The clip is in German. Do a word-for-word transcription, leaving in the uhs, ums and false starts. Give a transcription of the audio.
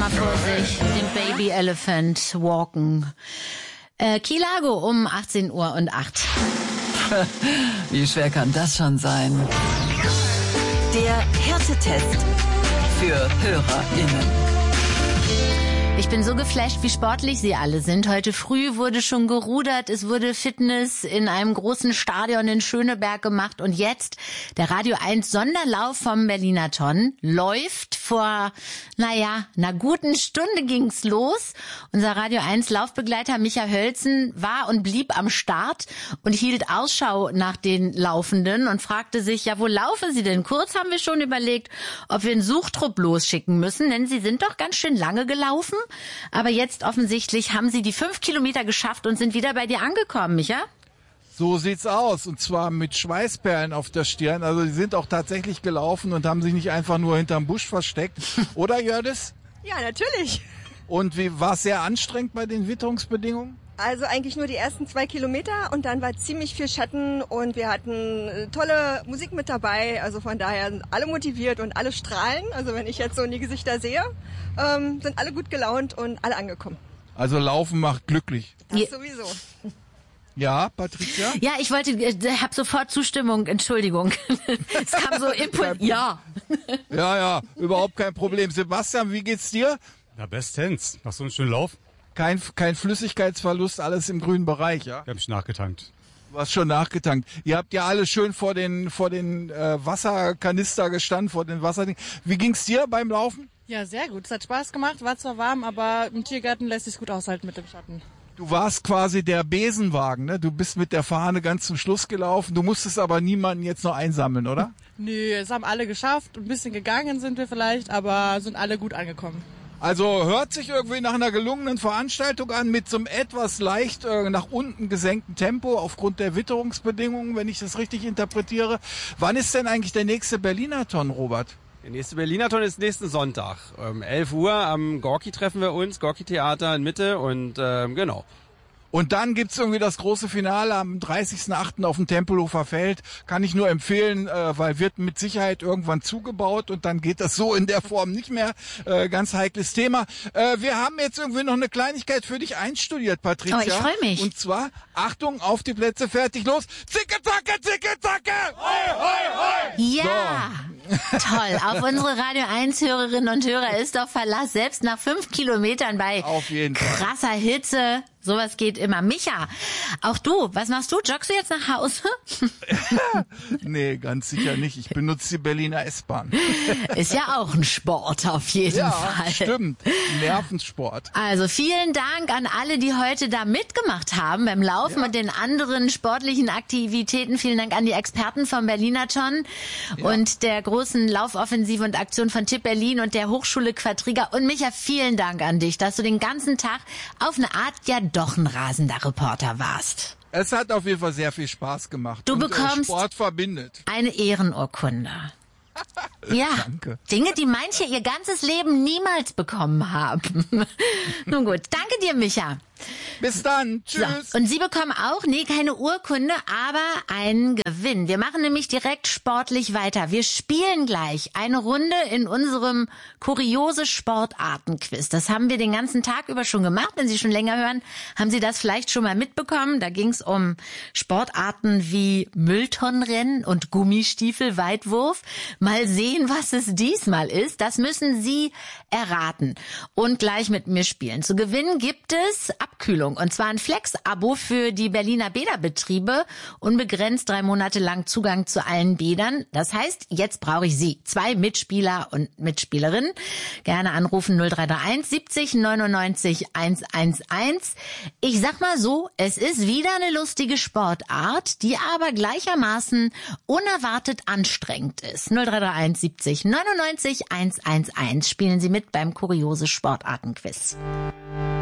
mal vor sich den Baby Elephant walken. Äh, Key Largo um achtzehn Uhr und acht. Wie schwer kann das schon sein? Der Härtetest für HörerInnen. Ich bin so geflasht, wie sportlich sie alle sind. Heute früh wurde schon gerudert, es wurde Fitness in einem großen Stadion in Schöneberg gemacht und jetzt der Radio eins Sonderlauf vom Berlinathon läuft. Vor, naja, einer guten Stunde ging's los. Unser Radio eins Laufbegleiter Micha Hölzen war und blieb am Start und hielt Ausschau nach den Laufenden und fragte sich, ja, wo laufen sie denn? Kurz haben wir schon überlegt, ob wir einen Suchtrupp losschicken müssen, denn sie sind doch ganz schön lange gelaufen. Aber jetzt offensichtlich haben sie die fünf Kilometer geschafft und sind wieder bei dir angekommen, Micha? So sieht's aus, und zwar mit Schweißperlen auf der Stirn. Also die sind auch tatsächlich gelaufen und haben sich nicht einfach nur hinterm Busch versteckt. Oder, Jördis? Ja, natürlich. Und wie war es sehr anstrengend bei den Witterungsbedingungen? Also eigentlich nur die ersten zwei Kilometer und dann war ziemlich viel Schatten und wir hatten tolle Musik mit dabei. Also von daher sind alle motiviert und alle strahlen. Also wenn ich jetzt so in die Gesichter sehe, ähm, sind alle gut gelaunt und alle angekommen. Also Laufen macht glücklich. Das Ja. sowieso. Ja, Patricia? Ja, ich wollte, ich habe sofort Zustimmung, Entschuldigung. Es kam so Input, ja. Ja, ja, überhaupt kein Problem. Sebastian, wie geht's dir? Na, bestens. Nach so einem schönen Lauf. Kein, kein Flüssigkeitsverlust, alles im grünen Bereich, ja? Ich habe mich nachgetankt. Du hast schon nachgetankt. Ihr habt ja alle schön vor den vor den äh, Wasserkanister gestanden, vor den Wasserdingen. Wie ging's dir beim Laufen? Ja, sehr gut. Es hat Spaß gemacht, war zwar warm, aber im Tiergarten lässt sich gut aushalten mit dem Schatten. Du warst quasi der Besenwagen, ne? Du bist mit der Fahne ganz zum Schluss gelaufen. Du musstest aber niemanden jetzt noch einsammeln, oder? Nö, es haben alle geschafft. Ein bisschen gegangen sind wir vielleicht, aber sind alle gut angekommen. Also hört sich irgendwie nach einer gelungenen Veranstaltung an, mit so einem etwas leicht äh, nach unten gesenkten Tempo aufgrund der Witterungsbedingungen, wenn ich das richtig interpretiere. Wann ist denn eigentlich der nächste Berlinathon, Robert? Der nächste Berlinathon ist nächsten Sonntag. Um elf Uhr am Gorki treffen wir uns, Gorki Theater in Mitte und ähm, genau. Und dann gibt's irgendwie das große Finale am dreißigsten achten auf dem Tempelhofer Feld. Kann ich nur empfehlen, äh, weil wird mit Sicherheit irgendwann zugebaut und dann geht das so in der Form nicht mehr. Äh, ganz heikles Thema. Äh, wir haben jetzt irgendwie noch eine Kleinigkeit für dich einstudiert, Patricia. Oh, ich freu mich. Und zwar, Achtung, auf die Plätze, fertig, los. Zicke, zacke, zicke, zacke! Hoi, hoi, hoi! Ja, toll. Auf unsere Radio eins Hörerinnen und Hörer ist doch Verlass, selbst nach fünf Kilometern bei Auf jeden Fall. krasser Hitze. Sowas geht immer. Micha, auch du, was machst du? Joggst du jetzt nach Hause? Nee, ganz sicher nicht. Ich benutze die Berliner S-Bahn. Ist ja auch ein Sport auf jeden Ja, Fall. stimmt. Nervensport. Also vielen Dank an alle, die heute da mitgemacht haben beim Laufen Ja. und den anderen sportlichen Aktivitäten. Vielen Dank an die Experten vom Berlinathon und der großen Laufoffensive und Aktion von Tipp Berlin und der Hochschule Quadriga. Und Micha, vielen Dank an dich, dass du den ganzen Tag auf eine Art ja doch ein rasender Reporter warst. Es hat auf jeden Fall sehr viel Spaß gemacht. Du und, bekommst äh, Sport verbindet. eine Ehrenurkunde. Ja, Danke. Dinge, die manche ihr ganzes Leben niemals bekommen haben. Nun gut, danke dir, Micha. Bis dann. Tschüss. So, und Sie bekommen auch, nee, keine Urkunde, aber einen Gewinn. Wir machen nämlich direkt sportlich weiter. Wir spielen gleich eine Runde in unserem kuriose Sportartenquiz. Das haben wir den ganzen Tag über schon gemacht. Wenn Sie schon länger hören, haben Sie das vielleicht schon mal mitbekommen. Da ging es um Sportarten wie Mülltonnenrennen und Gummistiefelweitwurf. Mal sehen, was es diesmal ist. Das müssen Sie erraten und gleich mit mir spielen. Zu gewinnen gibt es Abkühlung. Und zwar ein Flex-Abo für die Berliner Bäderbetriebe. Unbegrenzt drei Monate lang Zugang zu allen Bädern. Das heißt, jetzt brauche ich Sie. Zwei Mitspieler und Mitspielerinnen. Gerne anrufen null drei drei eins siebzig neunundneunzig hundertelf. Ich sag mal so, es ist wieder eine lustige Sportart, die aber gleichermaßen unerwartet anstrengend ist. null drei drei eins siebzig neunundneunzig hundertelf. Spielen Sie mit beim kuriose Sportartenquiz.